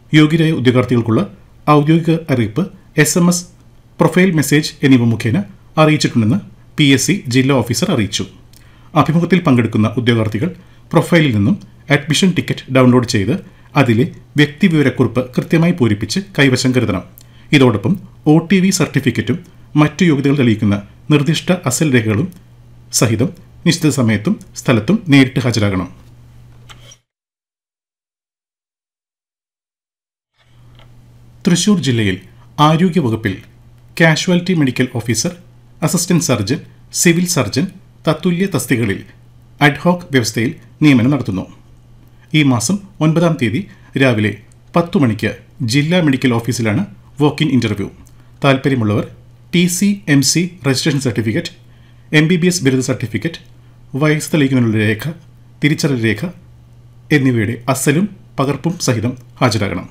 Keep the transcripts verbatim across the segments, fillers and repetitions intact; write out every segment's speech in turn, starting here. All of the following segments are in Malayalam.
യോഗ്യരായ ഉദ്യോഗാർത്ഥികൾക്കുള്ള ഔദ്യോഗിക അറിയിപ്പ് S M S, profile message എന്നിവ മുഖേന അറിയിച്ചിട്ടുണ്ടെന്ന് പി എസ് സി ജില്ലാ ഓഫീസർ അറിയിച്ചു. അഭിമുഖത്തിൽ പങ്കെടുക്കുന്ന ഉദ്യോഗാർത്ഥികൾ പ്രൊഫൈലിൽ നിന്നും അഡ്മിഷൻ ടിക്കറ്റ് ഡൗൺലോഡ് ചെയ്ത് അതിലെ വ്യക്തിവിവരക്കുറിപ്പ് കൃത്യമായി പൂരിപ്പിച്ച് കൈവശം കരുതണം. ഇതോടൊപ്പം ഒ ടി വി സർട്ടിഫിക്കറ്റും മറ്റു യോഗ്യതകൾ തെളിയിക്കുന്ന നിർദ്ദിഷ്ട അസൽ രേഖകളും സഹിതം നിശ്ചിത സമയത്തും സ്ഥലത്തും നേരിട്ട് ഹാജരാകണം. തൃശൂർ ജില്ലയിൽ ആരോഗ്യവകുപ്പിൽ casualty medical officer, assistant surgeon, civil surgeon തത്തുല്യ തസ്തികകളിൽ ad hoc വ്യവസ്ഥയിൽ നിയമനം നടത്തുന്നു. ഈ മാസം ഒൻപതാം തീയതി രാവിലെ പത്തു മണിക്ക് ജില്ലാ മെഡിക്കൽ ഓഫീസിലാണ് വോക്ക് ഇൻ ഇൻ്റർവ്യൂ. താൽപ്പര്യമുള്ളവർ T C M C registration certificate, M B B S ബിരുദ സർട്ടിഫിക്കറ്റ്, വയസ്സ് തെളിയിക്കുന്നതിനുള്ള രേഖ, തിരിച്ചറിയൽ രേഖ എന്നിവയുടെ അസലും പകർപ്പും സഹിതം ഹാജരാകണം.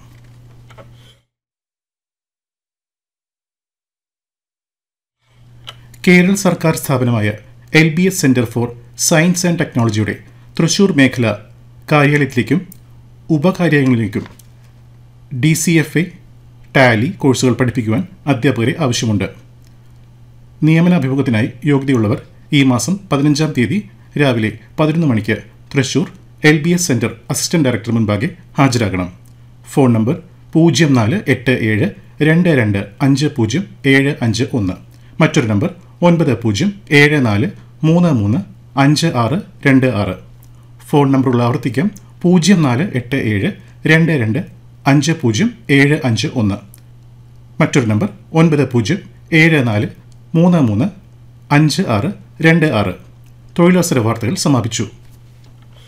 കേരള സർക്കാർ സ്ഥാപനമായ L B S centre for science and ടെക്നോളജിയുടെ തൃശൂർ മേഖല കാര്യാലയത്തിലേക്കും ഉപകാര്യങ്ങളിലേക്കും D C F A, Tally കോഴ്സുകൾ പഠിപ്പിക്കുവാൻ അധ്യാപകരെ ആവശ്യമുണ്ട്. നിയമനാഭിമുഖത്തിനായി യോഗ്യതയുള്ളവർ ഈ മാസം പതിനഞ്ചാം തീയതി രാവിലെ പതിനൊന്ന് മണിക്ക് Thrissur L B S centre assistant director മുൻപാകെ ഹാജരാകണം. ഫോൺ നമ്പർ പൂജ്യം നാല് എട്ട് ഏഴ് രണ്ട് രണ്ട് അഞ്ച് പൂജ്യം ഏഴ് അഞ്ച് ഒന്ന്. മറ്റൊരു നമ്പർ ഒൻപത് പൂജ്യം ഏഴ് നാല് മൂന്ന് മൂന്ന് അഞ്ച് ആറ് രണ്ട് ആറ്. ഫോൺ നമ്പറുകൾ ആവർത്തിക്കാം. പൂജ്യം നാല് എട്ട് ഏഴ് രണ്ട് രണ്ട് അഞ്ച് പൂജ്യം ഏഴ് അഞ്ച് ഒന്ന്. മറ്റൊരു നമ്പർ ഒൻപത് പൂജ്യം ഏഴ് നാല് മൂന്ന് മൂന്ന് അഞ്ച് ആറ് രണ്ട് ആറ്. തൊഴിലവസര വാർത്തകൾ സമാപിച്ചു.